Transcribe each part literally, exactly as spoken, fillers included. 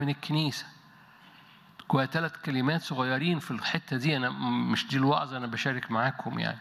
من الكنيسة. جوا ثلاث كلمات صغيرين في الحتة دي، أنا مش دي الوعظة، أنا بشارك معاكم يعني.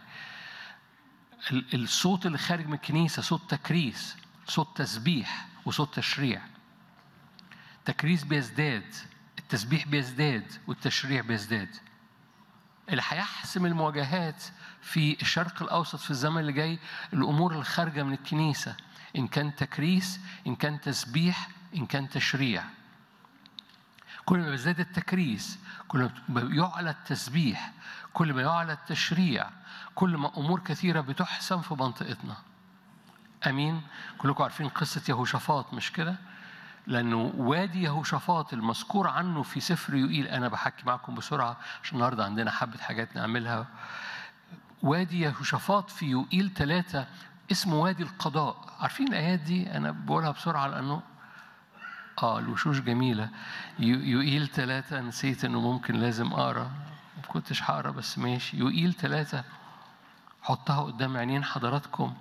الصوت اللي خارج من الكنيسة صوت تكريس، صوت تسبيح وصوت تشريع. تكريس بيزداد، التسبيح بيزداد، والتشريع بيزداد. اللي هيحسم المواجهات في الشرق الأوسط في الزمن اللي جاي الأمور اللي خارجة من الكنيسة، إن كان تكريس، إن كان تسبيح، إن كان تشريع. كل ما بيزداد التكريس، كل ما يعلى التسبيح، كل ما يعلى التشريع، كل ما أمور كثيرة بتحسم في منطقتنا. أمين. كلكم عارفين قصة يهوشافاط مش كده؟ لأنه وادي يهوشافاط المذكور عنه في سفر يوئيل، أنا بحكي معكم بسرعة عشان النهاردة عندنا حبة حاجات نعملها. وادي يهوشافاط في يوئيل ثلاثة اسمه وادي القضاء. عارفين الآيات دي؟ أنا بقولها بسرعة لأنه آه الوشوش جميلة. يوئيل ثلاثة، نسيت إنه ممكن لازم أقرأ، ما كنتش هقرأ بس ماشي. يوئيل ثلاثة، حطها قدام عينين حضراتكم.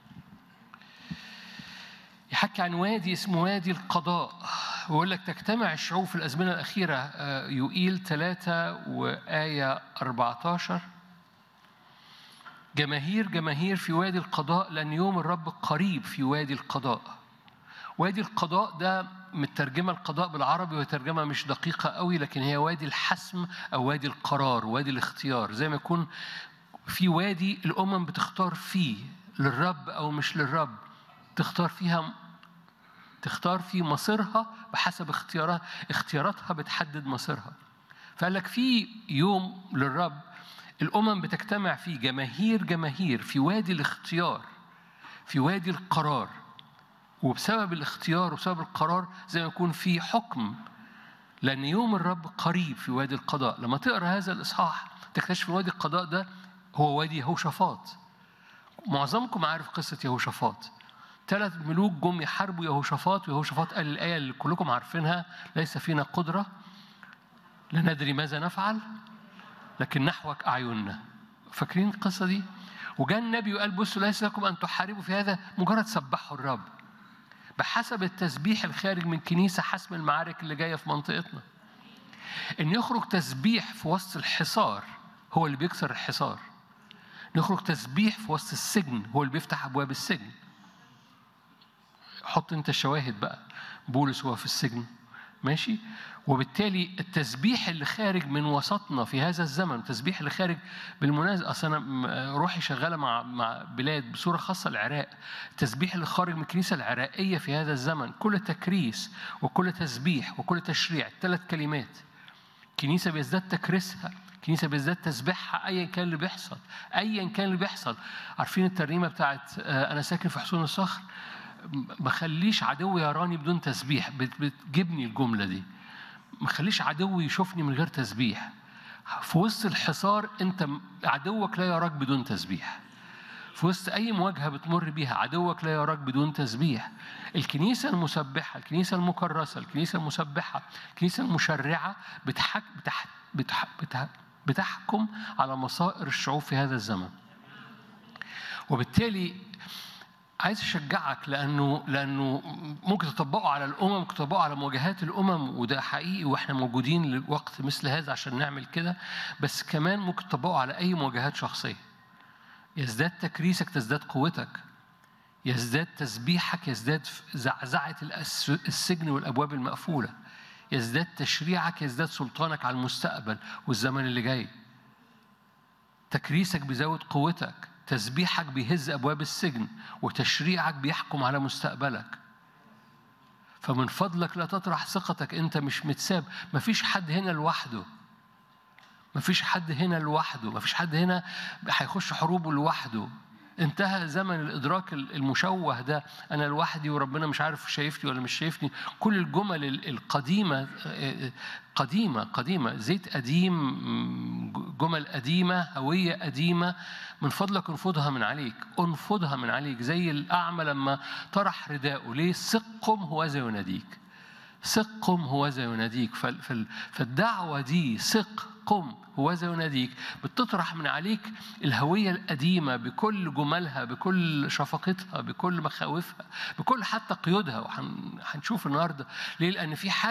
يحكي عن وادي اسمه وادي القضاء، ويقول لك تجتمع الشعوب في الأزمنة الأخيرة. يوئيل ثلاثة وآية أربعة عشر، جماهير جماهير في وادي القضاء، لأن يوم الرب قريب في وادي القضاء. وادي القضاء ده مترجمة القضاء بالعربي، وهي ترجمة مش دقيقة قوي، لكن هي وادي الحسم أو وادي القرار، وادي الاختيار. زي ما يكون في وادي الأمم بتختار فيه للرب أو مش للرب، تختار فيها، تختار في مصيرها بحسب اختيارات اختياراتها بتحدد مصيرها. فقال لك في يوم للرب الأمم بتجتمع فيه، جماهير جماهير في وادي الاختيار، في وادي القرار. وبسبب الاختيار وبسبب القرار زي ما يكون في حكم، لأن يوم الرب قريب في وادي القضاء. لما تقرأ هذا الإصحاح تكتشف وادي القضاء ده هو وادي يهوشافاط. معظمكم عارف قصة يهوشافاط. ثلاث ملوك جم يحاربوا يهوشافاط، ويهوشافاط قال الآية اللي كلكم عارفينها: ليس فينا قدرة، لا ندري ماذا نفعل، لكن نحوك أعيننا. فاكرين القصة دي؟ وجاء النبي وقال بصوا ليس لكم أن تحاربوا في هذا، مجرد سبحوا الرب. بحسب التسبيح الخارج من كنيسة حسم المعارك اللي جاية في منطقتنا. إن يخرج تسبيح في وسط الحصار هو اللي بيكسر الحصار. نخرج تسبيح في وسط السجن هو اللي بيفتح أبواب السجن. حط أنت الشواهد بقى، بولس هو في السجن ماشي. وبالتالي التسبيح اللي خارج من وسطنا في هذا الزمن، التسبيح اللي خارج بالمناسبة، أصل أنا روحي شغالة مع مع بلاد بصورة خاصة العراق. التسبيح اللي خارج من الكنيسة العراقية في هذا الزمن كل تكريس وكل تسبيح وكل تشريع، ثلاث كلمات. كنيسة بيزداد تكريسها، كنيسة بيزداد تسبيحها أيا كان اللي بيحصل، أيا كان اللي بيحصل. عارفين الترنيمة بتاعت أنا ساكن في حصون الصخر؟ ما خليش عدو يراني بدون تسبيح، بتجيبني الجملة دي. ما خليش عدو يشوفني من غير تسبيح. في وسط الحصار أنت عدوك لا يراك بدون تسبيح. في وسط أي مواجهة بتمر بيها عدوك لا يراك بدون تسبيح. الكنيسة المسبحة، الكنيسة المكرسة، الكنيسة المسبحة، الكنيسة المشرعة بتحك بتح بتح بتح بتحكم على مصائر الشعوب في هذا الزمن. وبالتالي عايز أشجعك، لأنه لأنه ممكن تطبقه على الأمم، ممكن تطبقه على مواجهات الأمم، وده حقيقي وإحنا موجودين لوقت مثل هذا عشان نعمل كده. بس كمان ممكن تطبقه على أي مواجهات شخصية. يزداد تكريسك تزداد قوتك، يزداد تسبيحك يزداد زعزعة السجن والأبواب المقفولة، يزداد تشريعك يزداد سلطانك على المستقبل والزمن اللي جاي. تكريسك بيزود قوتك، تسبيحك بيهز أبواب السجن، وتشريعك بيحكم على مستقبلك. فمن فضلك لا تطرح ثقتك، أنت مش متساب. مفيش حد هنا لوحده، مفيش حد هنا لوحده، مفيش حد هنا هيخش حروبه لوحده. انتهى زمن الإدراك المشوه ده، أنا لوحدي وربنا مش عارف شايفني ولا مش شايفني. كل الجمل القديمة قديمة قديمة، زيت قديم، جمل قديمة، هوية قديمة. من فضلك انفضها من عليك، انفضها من عليك. زي الأعمى لما طرح رداءه، ليه؟ سقم هو ذا يناديك، سقم هو ذا يناديك. فالدعوة دي سق قم هو ذا يناديك بتطرح من عليك الهوية القديمة بكل جمالها، بكل شفقتها، بكل مخاوفها، بكل حتى قيودها. وهنشوف النهاردة ليه، لأن في حاجة